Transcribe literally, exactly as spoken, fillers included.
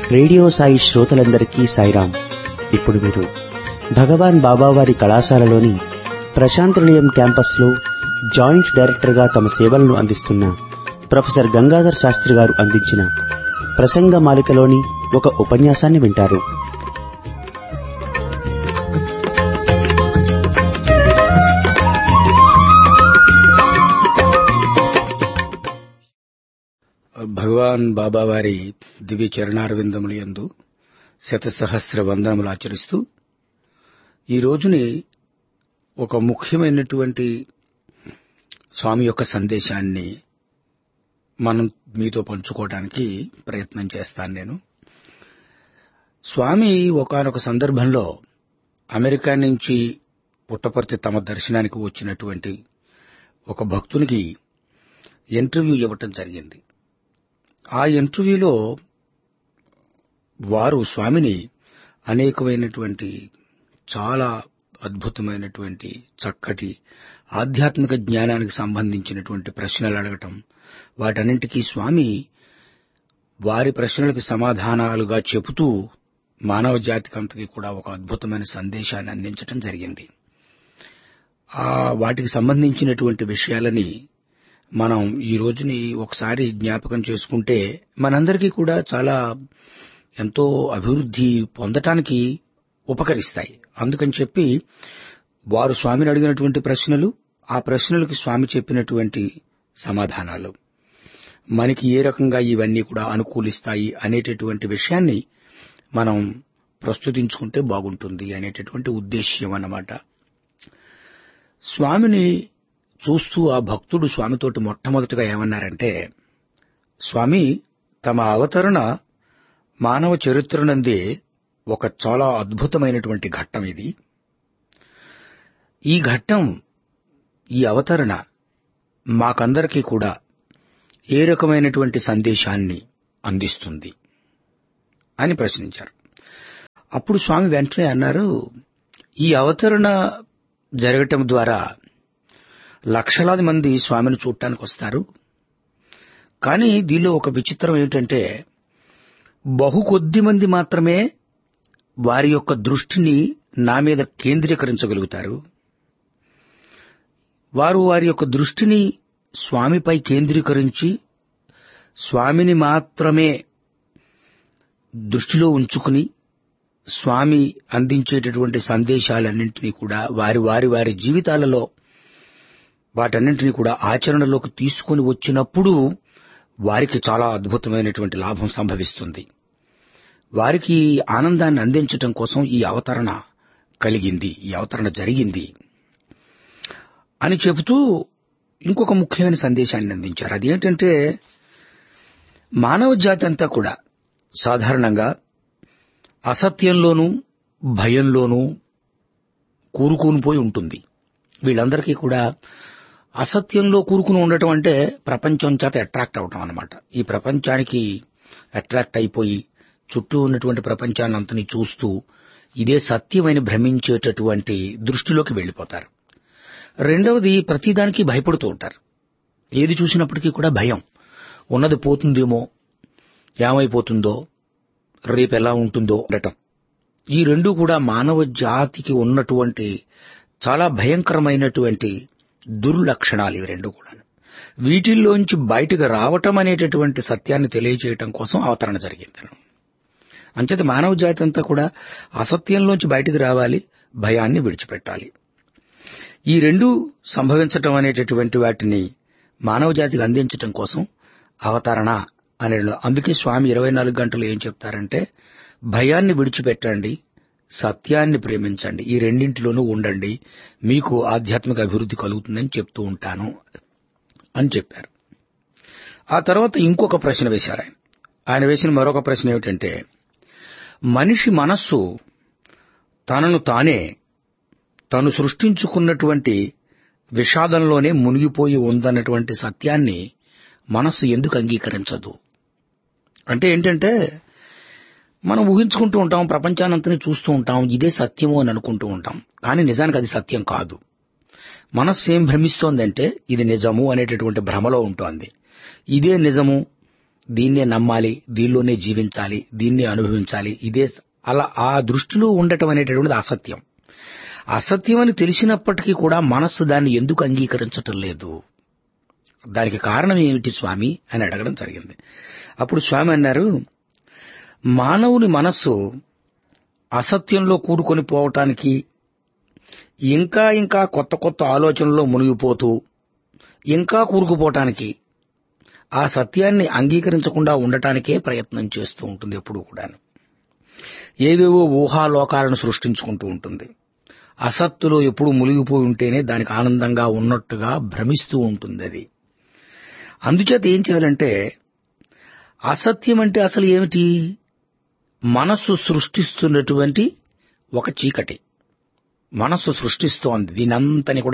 Radio Sai శ్రోతలందరికీ సాయిరాం. ఇప్పుడు మీరు భగవాన్ బాబావారి కళాశాలలోని ప్రశాంత్ నిలయం క్యాంపస్లో జాయింట్ డైరెక్టర్గా తమ సేవలను అందిస్తున్న ప్రొఫెసర్ గంగాధర్ శాస్త్రి గారు అందించిన ప్రసంగ మాలికలోని ఒక ఉపన్యాసాన్ని వింటారు. భగవాన్ బాబావారి దివ్య చరణారవిందముల యందు శతసహస్ర వందనములు ఆచరిస్తూ ఈ రోజుని ఒక ముఖ్యమైనటువంటి స్వామి యొక్క సందేశాన్ని మనం మీతో పంచుకోవడానికి ప్రయత్నం చేస్తాను. నేను స్వామి ఒకానొక సందర్భంలో అమెరికా నుంచి పుట్టపర్తి తమ దర్శనానికి వచ్చినటువంటి ఒక భక్తునికి ఇంటర్వ్యూ ఇవ్వటం జరిగింది. ఆ ఇంటర్వ్యూలో వారు స్వామిని అనేకమైనటువంటి చాలా అద్భుతమైనటువంటి చక్కటి ఆధ్యాత్మిక జ్ఞానానికి సంబంధించినటువంటి ప్రశ్నలు అడగటం, వాటన్నింటికీ స్వామి వారి ప్రశ్నలకు సమాధానాలుగా చెబుతూ మానవ జాతికంతకి కూడా ఒక అద్భుతమైన సందేశాన్ని అందించటం జరిగింది. ఆ వాటికి సంబంధించినటువంటి విషయాలని మనం ఈ రోజుని ఒకసారి జ్ఞాపకం చేసుకుంటే మనందరికీ కూడా చాలా ఎంతో అభివృద్ధి పొందటానికి ఉపకరిస్తాయి. అందుకని చెప్పి వారు స్వామిని అడిగినటువంటి ప్రశ్నలు, ఆ ప్రశ్నలకు స్వామి చెప్పినటువంటి సమాధానాలు మనకి ఏ రకంగా ఇవన్నీ కూడా అనుకూలిస్తాయి అనేటటువంటి విషయాన్ని మనం ప్రస్తుతించుకుంటే బాగుంటుంది అనేటటువంటి ఉద్దేశ్యం అన్నమాట. స్వామిని చూస్తూ ఆ భక్తుడు స్వామితోటి మొట్టమొదటిగా ఏమన్నారంటే, స్వామి, తమ అవతరణ మానవ చరిత్రనందే ఒక చాలా అద్భుతమైనటువంటి ఘట్టం ఇది. ఈ ఘట్టం, ఈ అవతరణ మాకందరికీ కూడా ఏ రకమైనటువంటి సందేశాన్ని అందిస్తుంది అని ప్రశ్నించారు. అప్పుడు స్వామి వెంటనే అన్నారు, ఈ అవతరణ జరగటం ద్వారా లక్షలాది మంది స్వామిని చూడటానికి వస్తారు. కానీ దీనిలో ఒక విచిత్రం ఏంటంటే, బహు కొద్ది మంది మాత్రమే వారి యొక్క దృష్టిని నా మీద కేంద్రీకరించగలుగుతారు. వారు వారి యొక్క దృష్టిని స్వామిపై కేంద్రీకరించి స్వామిని మాత్రమే దృష్టిలో ఉంచుకుని స్వామి అందించేటటువంటి సందేశాలన్నింటినీ కూడా వారి వారి వారి జీవితాలలో వాటన్నింటినీ కూడా ఆచరణలోకి తీసుకుని వచ్చినప్పుడు వారికి చాలా అద్భుతమైనటువంటి లాభం సంభవిస్తుంది. వారికి ఆనందాన్ని అందించటం కోసం ఈ అవతరణ కలిగింది, ఈ అవతరణ జరిగింది అని చెబుతూ ఇంకొక ముఖ్యమైన సందేశాన్ని అందించారు. అదేంటంటే, మానవ జాతి అంతా కూడా సాధారణంగా అసత్యంలోనూ భయంలోనూ కూరుకుని పోయి ఉంటుంది. వీళ్ళందరికీ కూడా అసత్యంలో కూరుకుని ఉండటం అంటే ప్రపంచం చేత అట్రాక్ట్ అవటం అన్నమాట. ఈ ప్రపంచానికి అట్రాక్ట్ అయిపోయి చుట్టూ ఉన్నటువంటి ప్రపంచాన్ని అంతని చూస్తూ ఇదే సత్యమని భ్రమించేటటువంటి దృష్టిలోకి వెళ్లిపోతారు. రెండవది, ప్రతిదానికి భయపడుతూ ఉంటారు. ఏది చూసినప్పటికీ కూడా భయం, ఉన్నది పోతుందేమో, ఏమైపోతుందో, రేపు ఎలా ఉంటుందో ఉండటం. ఈ రెండు కూడా మానవ జాతికి ఉన్నటువంటి చాలా భయంకరమైనటువంటి దుర్లక్షణాలు. ఇవి రెండు కూడా వీటిల్లోంచి బయటకు రావటం అనేటటువంటి సత్యాన్ని తెలియజేయటం కోసం అవతరణ జరిగింది. అంచేత మానవ జాతి అంతా కూడా అసత్యంలోంచి బయటకు రావాలి, భయాన్ని విడిచిపెట్టాలి. ఈ రెండు సంభవించటం అనేటటువంటి వాటిని మానవ జాతికి అందించటం కోసం అవతరణ అనే. అందుకే స్వామి ఇరవై నాలుగు గంటలు ఏం చెప్తారంటే, భయాన్ని విడిచిపెట్టండి, సత్యాన్ని ప్రేమించండి, ఈ రెండింటిలోనూ ఉండండి, మీకు ఆధ్యాత్మిక అభివృద్ధి కలుగుతుందని చెప్తూ ఉంటాను అని చెప్పారు. ఆ తర్వాత ఇంకొక ప్రశ్న వేశారు ఆయన. ఆయన వేసిన మరొక ప్రశ్న ఏమిటంటే, మనిషి మనస్సు తనను తానే తను సృష్టించుకున్నటువంటి విషాదంలోనే మునిగిపోయి ఉందన్నటువంటి సత్యాన్ని మనస్సు ఎందుకు అంగీకరించదు? అంటే ఏంటంటే, మనం ఊహించుకుంటూ ఉంటాం, ప్రపంచానంతని చూస్తూ ఉంటాం, ఇదే సత్యము అని అనుకుంటూ ఉంటాం. కానీ నిజానికి అది సత్యం కాదు. మనస్సు ఏం భ్రమిస్తోందంటే ఇది నిజము అనేటటువంటి భ్రమలో ఉంటోంది. ఇదే నిజము, దీన్నే నమ్మాలి, దీనిలోనే జీవించాలి, దీన్నే అనుభవించాలి, ఇదే అలా ఆ దృష్టిలో ఉండటం అనేటటువంటిది అసత్యం. అసత్యం అని తెలిసినప్పటికీ కూడా మనస్సు దాన్ని ఎందుకు అంగీకరించటం లేదు, దానికి కారణం ఏమిటి స్వామి అని అడగడం జరిగింది. అప్పుడు స్వామి అన్నారు, మానవుని మనస్సు అసత్యంలో కూడుకొని పోవటానికి, ఇంకా ఇంకా కొత్త కొత్త ఆలోచనల్లో మునిగిపోతూ ఇంకా కూరుకుపోవటానికి, ఆ సత్యాన్ని అంగీకరించకుండా ఉండటానికే ప్రయత్నం చేస్తూ ఉంటుంది. ఎప్పుడూ కూడా ఏవేవో ఊహాలోకాలను సృష్టించుకుంటూ ఉంటుంది. అసత్తులో ఎప్పుడు మునిగిపోయి ఉంటేనే దానికి ఆనందంగా ఉన్నట్టుగా భ్రమిస్తూ ఉంటుంది అది. అందుచేత ఏం చేయాలంటే, అసత్యం అంటే అసలు ఏమిటి? మనస్సు సృష్టిస్తున్నటువంటి ఒక చీకటి. మనస్సు సృష్టిస్తోంది దీనంతని కూడా